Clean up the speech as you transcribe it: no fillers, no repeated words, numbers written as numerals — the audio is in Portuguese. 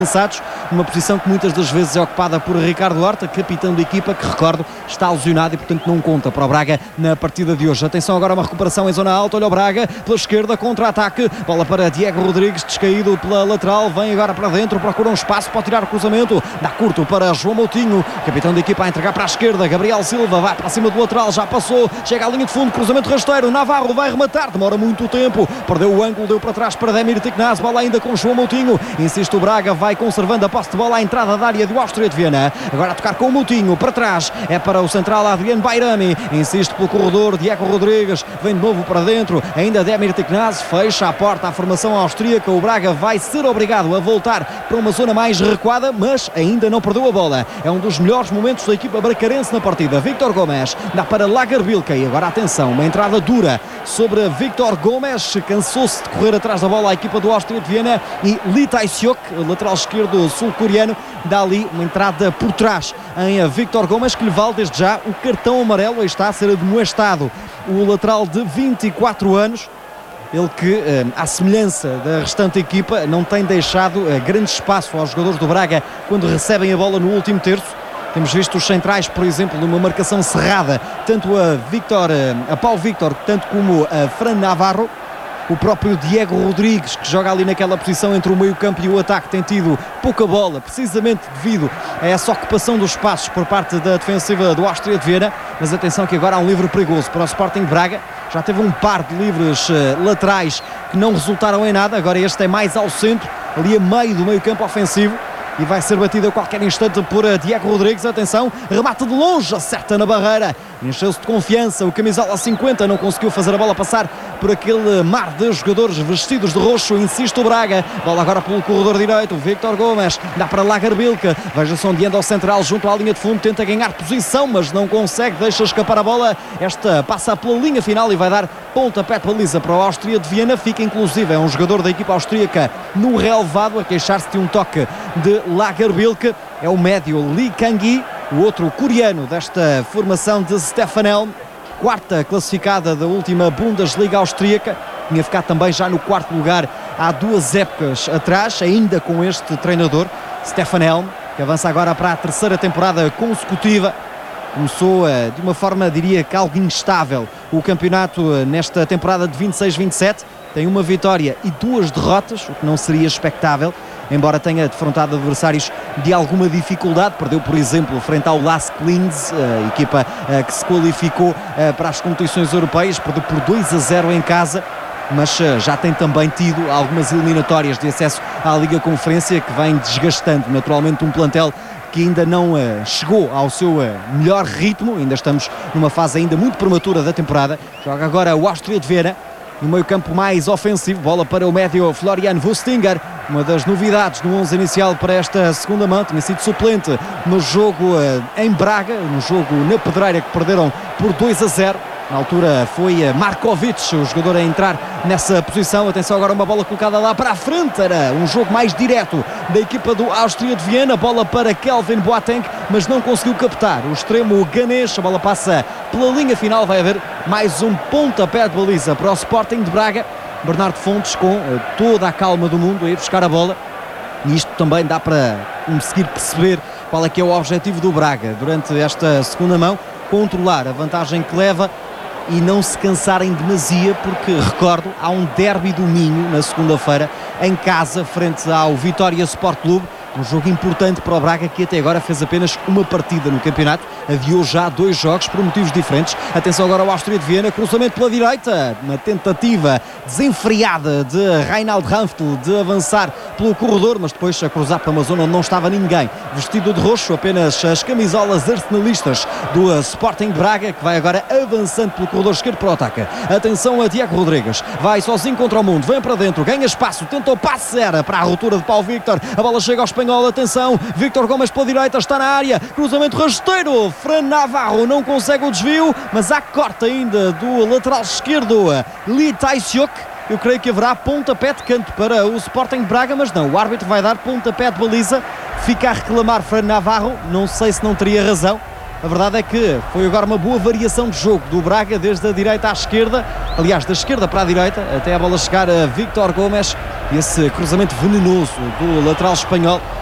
Cansados, numa posição que muitas das vezes é ocupada por Ricardo Horta, capitão da equipa, que, recordo, está lesionado e portanto não conta para o Braga na partida de hoje. Atenção agora, uma recuperação em zona alta, olha o Braga pela esquerda, contra-ataque, bola para Diego Rodrigues, descaído pela lateral, vem agora para dentro, procura um espaço, pode tirar o cruzamento, dá curto para João Moutinho, capitão da equipa a entregar para a esquerda, Gabriel Silva vai para cima do lateral, já passou, chega à linha de fundo, cruzamento rasteiro, Navarro vai rematar, demora muito tempo, perdeu o ângulo, deu para trás para Demir Tiknaz, bola ainda com João Moutinho, insiste o Braga, vai conservando a posse de bola à entrada da área do Áustria de Viena, agora a tocar com o Moutinho, para trás, é para o central Adriano Bayrami, insiste pelo corredor, Diego Rodrigues, vem de novo para dentro, ainda Demir Tiknaz, fecha a porta à formação austríaca, o Braga vai ser obrigado a voltar para uma zona mais recuada, mas ainda não perdeu a bola, é um dos melhores momentos da equipa bracarense na partida. Victor Gomes, dá para Lagerbilke e agora atenção, uma entrada dura sobre Victor Gomes, cansou-se de correr atrás da bola a equipa do Áustria de Viena e Lee Tae-seok, lateral esquerdo sul-coreano, dá ali uma entrada por trás em Victor Gomes, que lhe vale desde já o cartão amarelo, aí está a ser admoestado o lateral de 24 anos, ele que, à semelhança da restante equipa, não tem deixado grande espaço aos jogadores do Braga quando recebem a bola no último terço. Temos visto os centrais, por exemplo, numa marcação cerrada, tanto a Paulo Victor, tanto como a Fran Navarro. O próprio Diego Rodrigues, que joga ali naquela posição entre o meio-campo e o ataque, tem tido pouca bola, precisamente devido a essa ocupação dos espaços por parte da defensiva do Áustria de Viena. Mas atenção que agora há um livre perigoso para o Sporting de Braga. Já teve um par de livres laterais que não resultaram em nada. Agora este é mais ao centro, ali a meio do meio-campo ofensivo. E vai ser batido a qualquer instante por Diego Rodrigues. Atenção, remate de longe, acerta na barreira, encheu-se de confiança, o camisola 50 não conseguiu fazer a bola passar por aquele mar de jogadores vestidos de roxo. Insiste o Braga, bola agora pelo corredor direito, Victor Gomes, dá para Lagerbilke, veja-se onde anda ao central, junto à linha de fundo, tenta ganhar posição, mas não consegue, deixa escapar a bola, esta passa pela linha final e vai dar pontapé de baliza para o Áustria de Viena. Fica inclusive, é um jogador da equipa austríaca no relevado, a queixar-se de um toque de Lagerbilke, é o médio Lee Kang-hee, o outro coreano desta formação de Stefan Helm, quarta classificada da última Bundesliga austríaca, tinha ficado também já no quarto lugar há 2 épocas atrás, ainda com este treinador, Stefan Helm, que avança agora para a 3ª temporada consecutiva. Começou de uma forma, diria que algo instável, o campeonato nesta temporada de 26-27, tem uma vitória e 2 derrotas, o que não seria expectável, embora tenha defrontado adversários de alguma dificuldade. Perdeu, por exemplo, frente ao Lask Linz, a equipa que se qualificou para as competições europeias, perdeu por 2-0 em casa, mas já tem também tido algumas eliminatórias de acesso à Liga Conferência, que vem desgastando naturalmente um plantel que ainda não chegou ao seu melhor ritmo. Ainda estamos numa fase ainda muito prematura da temporada. Joga agora o Áustria de Viena, no meio campo mais ofensivo, bola para o médio Florian Wustinger, uma das novidades no 11 inicial para esta segunda mão, tinha sido suplente no jogo em Braga, no jogo na Pedreira, que perderam por 2-0. Na altura foi Markovic, o jogador a entrar nessa posição. Atenção agora, uma bola colocada lá para a frente. Era um jogo mais direto da equipa do Áustria de Viena. Bola para Kelvin Boateng, mas não conseguiu captar o extremo ganês. A bola passa pela linha final. Vai haver mais um pontapé de baliza para o Sporting de Braga. Bernardo Fontes, com toda a calma do mundo, a ir buscar a bola. E isto também dá para conseguir perceber qual é que é o objetivo do Braga durante esta segunda mão. Controlar a vantagem que leva e não se cansar em demasia, porque, recordo, há um derby do Minho na segunda-feira em casa, frente ao Vitória Sport Clube, um jogo importante para o Braga, que até agora fez apenas uma partida no campeonato, adiou já 2 jogos por motivos diferentes. Atenção agora ao Áustria de Viena, cruzamento pela direita, uma tentativa desenfreada de Reinhard Ranftl de avançar pelo corredor, mas depois a cruzar para uma zona onde não estava ninguém, vestido de roxo, apenas as camisolas arsenalistas do Sporting Braga, que vai agora avançando pelo corredor esquerdo para o ataque. Atenção a Diego Rodrigues, vai sozinho contra o mundo, vem para dentro, ganha espaço, tenta o passe, era para a ruptura de Paulo Victor, a bola chega ao espanhol. Atenção, Victor Gomes pela direita, está na área, cruzamento rasteiro, Fran Navarro não consegue o desvio, mas há corte ainda do lateral esquerdo Lee Tae-seok. Eu creio que haverá pontapé de canto para o Sporting de Braga, mas não, o árbitro vai dar pontapé de baliza, fica a reclamar Fran Navarro, não sei se não teria razão. A verdade é que foi agora uma boa variação de jogo do Braga, desde a direita à esquerda, aliás, da esquerda para a direita, até a bola chegar a Victor Gomes, esse cruzamento venenoso do lateral espanhol